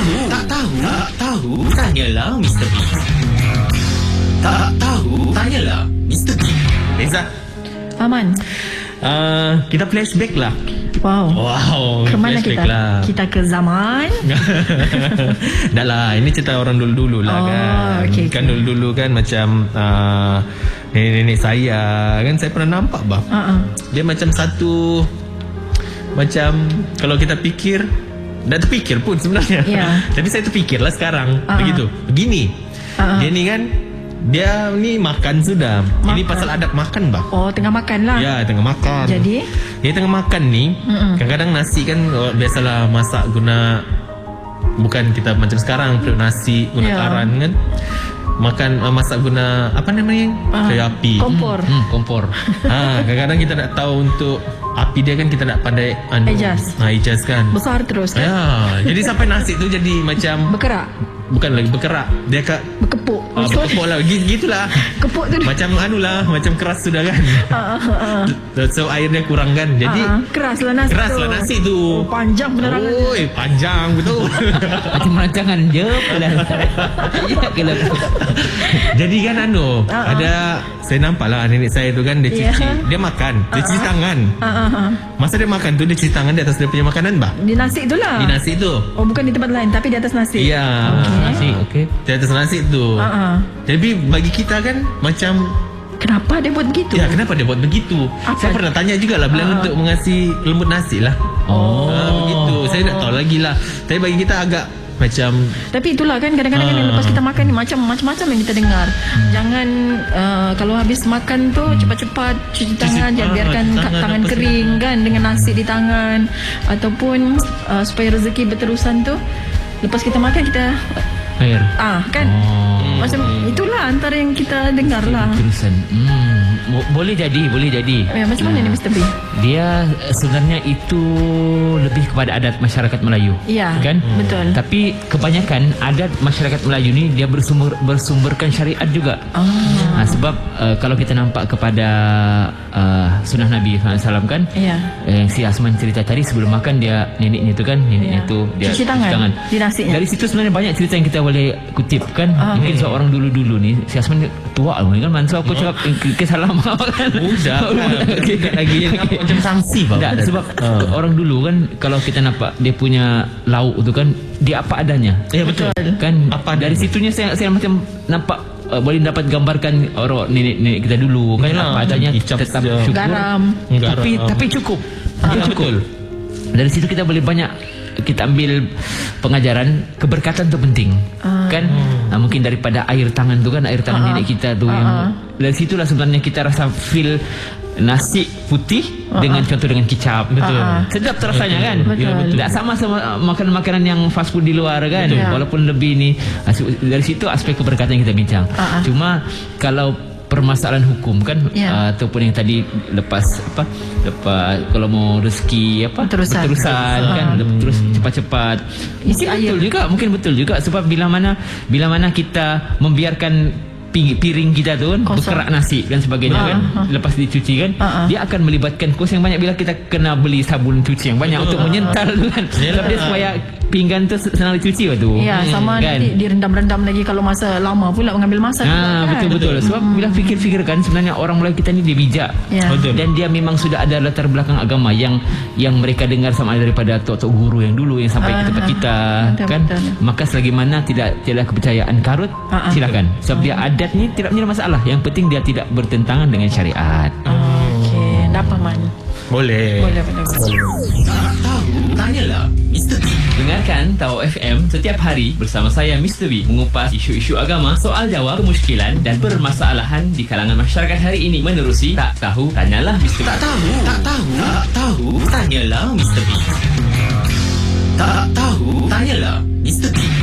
tahu, tanyalah Mr. B. Tak tahu, tanyalah Mr. B. Reza, Aman. kita flashback lah. Wow. Ke mana flashback kita? lah. Kita ke zaman. Dah lah, ini cerita orang dulu-dulu lah kan. Okay, kan dulu-dulu kan macam nenek-nenek saya kan, saya pernah nampak bah. Dia macam satu, macam kalau kita fikir, dah terfikir pun sebenarnya. Tapi saya terfikir lah sekarang. Begini. Dia ni kan, dia ni makan sudah. Ini pasal adab makan bah. Oh, tengah makan lah. Ya, tengah makan. Jadi dia tengah makan ni, kadang-kadang nasi kan biasalah masak guna, bukan kita macam sekarang nasi guna karan kan. Makan masak guna apa namanya? Kayu api. Kompor. Kompor. Kadang-kadang kita tak tahu untuk api dia kan, kita tak pandai ijas kan. Besar terus kan. Ya, jadi sampai nasi tu jadi macam berkerak. Bukan lagi berkerak, dia berkepuk. Berkepuk lah, gitulah. Kepuk tu macam macam keras sudah kan. So airnya kurang kan. Jadi keras lah nasi tu. Panjang penerangan. Oi, panjang betul. Macam rancangan je pula. Jadi kan ada, saya nampak lah nenek saya tu kan, dia cuci, dia makan, dia cuci tangan. Masa dia makan tu, dia cuci tangan di atas dia punya makanan bah. Di nasi tu lah. Di nasi tu. Oh, bukan di tempat lain, tapi di atas nasi. Ya, nasi. Okey. Di atas nasi tu. Jadi bagi kita kan macam, kenapa dia buat begitu? Ya, kenapa dia buat begitu? Saya pernah tanya jugalah bila untuk mengasihi lembut nasi lah. Begitu. Saya tak tahu lagi lah. Tapi bagi kita agak macam, tapi itulah kan, kadang-kadang kan lepas kita makan ni macam-macam yang kita dengar. Jangan kalau habis makan tu cepat-cepat cuci tangan, jangan biarkan tangan kering kan dengan nasi di tangan. Ataupun supaya rezeki berterusan tu, lepas kita makan kita air. Kan. Macam itulah antara yang kita dengar lah. Terusan. Boleh jadi. Macam mana ni Mr. B? Dia sebenarnya itu lebih kepada adat masyarakat Melayu. Ya, kan? Betul. Tapi kebanyakan adat masyarakat Melayu ni dia bersumberkan syariat juga. Sebab kalau kita nampak kepada sunnah Nabi SAW kan, si Asman cerita tadi sebelum makan dia neneknya tu kan, tu dia cuci tangan di nasinya. Dari situ sebenarnya banyak cerita yang kita boleh kutip kan. Mungkin sebab orang dulu-dulu ni, si Asman tua lah kan, manso aku cakap kesalah kan. Mudah lagi macam sanksi bah. Sebab orang dulu kan, kalau kita nampak dia punya lauk tu kan, dia apa adanya. Ya betul. Kan apa dari situnya saya macam nampak boleh dapat gambarkan orang nenek kita dulu kan, apa adanya, tetap syukur. Garam. Tapi cukup. Betul. Dari situ kita boleh banyak kita ambil pengajaran, keberkatan tu penting. Kan mungkin daripada air tangan tu kan, air tangan nenek kita tu yang dari situlah sebenarnya kita rasa feel nasi putih dengan contoh dengan kicap. Betul. Sedap terasanya kan. Betul. Tak sama makanan-makanan yang fast food di luar kan. Walaupun lebih ni, dari situ aspek keberkatan yang kita bincang. Cuma kalau permasalahan hukum kan, ataupun yang tadi lepas kalau mau rezeki berterusan kan, terus cepat-cepat, mungkin betul juga sebab bila mana kita membiarkan piring kita tu kan berkerak nasi dan sebagainya kan, lepas dicuci kan, dia akan melibatkan kos yang banyak bila kita kena beli sabun cuci yang banyak untuk menyental tu kan. Sebab dia supaya pinggan tu senang dicuci waktu. Sama kan? Nanti direndam-rendam lagi kalau masa lama pula mengambil masa. Betul. Sebab bila fikir-fikirkan sebenarnya orang Melayu kita ni dia bijak. Dan dia memang sudah ada latar belakang agama yang mereka dengar sama ada daripada tok-tok guru yang dulu yang sampai ke tempat kita kan. Maka selagi mana tidak kepercayaan karut, silakan. Sebab dia adat ni tidak punya masalah. Yang penting dia tidak bertentangan dengan syariat. Okey, dapat man. Boleh. Tak tahu, tanyalah Mr. B. Dengarkan Tau FM setiap hari bersama saya Mr. B mengupas isu-isu agama, soal jawab, kemusykilan dan permasalahan di kalangan masyarakat hari ini menerusi Tak Tahu Tanyalah Mr. B. Tak tahu, tanyalah Mr. B. Tak tahu, tanyalah Mr. B.